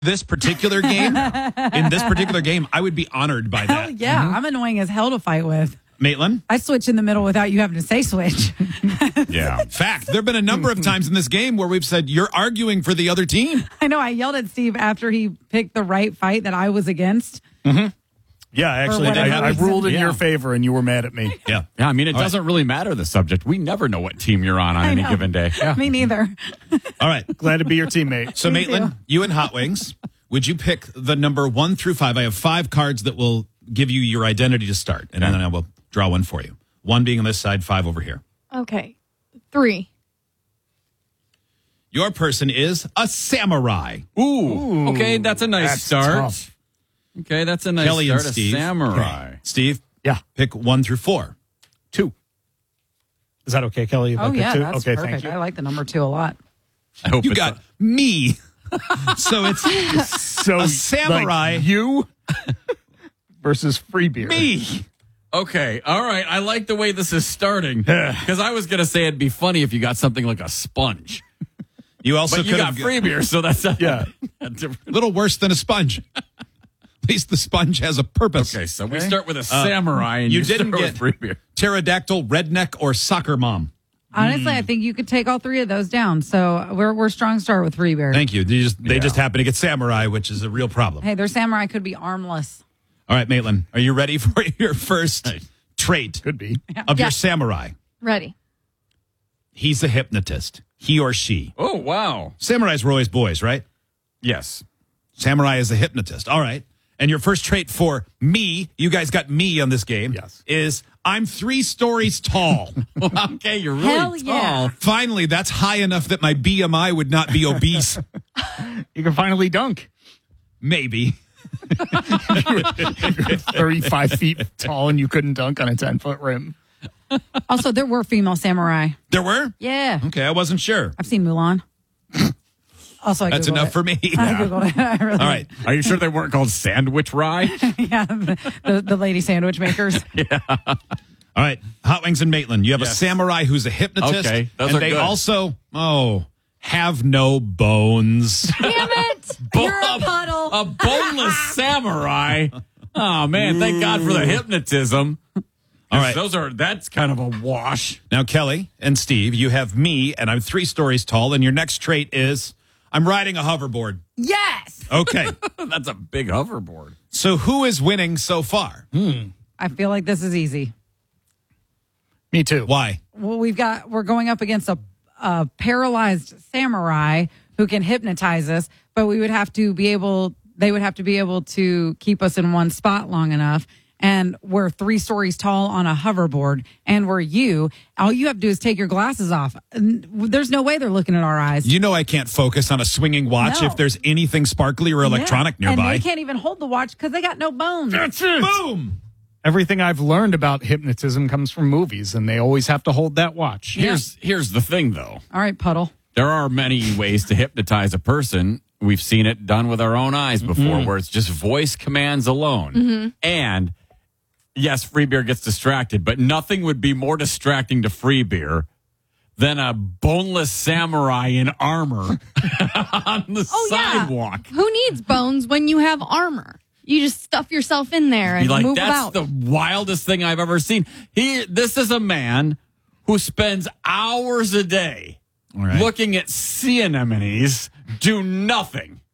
this particular game, I would be honored by Hell that. yeah, I'm annoying as hell to fight with. Maitland? I switch in the middle without you having to say switch. Yeah. Fact. There have been a number of times in this game where we've said, you're arguing for the other team. I know. I yelled at Steve after he picked the right fight that I was against. Yeah, actually, whatever I reason. ruled in your favor, and you were mad at me. Yeah. Yeah, I mean, it All doesn't really matter the subject. We never know what team you're on I any know. given day. Me neither. All right. Glad to be your teammate. So, Me Maitland, too. you and Hot Wings, would you pick the number 1 through 5? I have 5 cards that will give you your identity to start, and then I will draw one for you. 1 being on this side, 5 over here. Okay. 3. Your person is a samurai. Ooh. Okay, that's a nice That's start. tough. Okay, that's a nice Kelly start. and A Steve. samurai. Okay. Steve, Yeah. pick 1 through 4. 2. Is that okay, Kelly? Oh, yeah, 2? that's okay, perfect. thank you. I like the number 2 a lot. I hope You it's got me. So it's So, a samurai. like you versus free beer. me. Okay, all right. I like the way this is starting because I was going to say it'd be funny if you got something like a sponge. You also But you could got have free beer, so that's Yeah. a different. a little worse than a sponge. At least the sponge has a purpose. Okay, so we start with a samurai, and you you didn't start with get free beer. pterodactyl, redneck, or soccer mom. Honestly, I think you could take all 3 of those down. So we're strong start with free beer. Thank you. They just happen to get samurai, which is a real problem. Hey, their samurai could be armless. All right, Maitland, are you ready for your first trait Could be. of your Yeah. samurai? Ready. He's a hypnotist. He or she. Oh wow! Samurais were always boys, right? Yes. Samurai is a hypnotist. All right. And your first trait for me, you guys got me on this game, Yes. is I'm 3 stories tall. Okay, you're really Hell tall. yeah. Finally, that's high enough that my BMI would not be obese. You can finally dunk. Maybe. 35 feet tall, and you couldn't dunk on a 10-foot rim. Also, there were female samurai. There were? Yeah. Okay, I wasn't sure. I've seen Mulan. Also, I That's Googled enough it. for me. I Googled it. I really All right. Are you sure they weren't called sandwich rye? Yeah, the lady sandwich makers. All right. Hot Wings and Maitland, you have a Yes. samurai who's a hypnotist. Okay, those and are they good. also, have no bones. Damn it! You're a puddle. A boneless samurai. Oh man, thank God for the hypnotism. All right. That's kind of a wash. Now, Kelly and Steve, you have me, and I'm 3 stories tall, and your next trait is I'm riding a hoverboard. Yes. Okay. That's a big hoverboard. So who is winning so far? I feel like this is easy. Me too. Why? Well, we're going up against a paralyzed samurai who can hypnotize us, but they would have to be able to keep us in one spot long enough. And we're 3 stories tall on a hoverboard, and we're you. All you have to do is take your glasses off. There's no way they're looking at our eyes. You know I can't focus on a swinging watch No. if there's anything sparkly or electronic Yeah. And nearby. they can't even hold the watch because they got no bones. That's it. Boom! Everything I've learned about hypnotism comes from movies, and they always have to hold that watch. Here's the thing though. All right, puddle. There are many ways to hypnotize a person. We've seen it done with our own eyes before, where it's just voice commands alone. And yes, free beer gets distracted, but nothing would be more distracting to free beer than a boneless samurai in armor on the sidewalk. Yeah. Who needs bones when you have armor? You just stuff yourself in there and Be like, move that's about. the wildest thing I've ever seen. This is a man who spends hours a day All right. looking at sea anemones do nothing.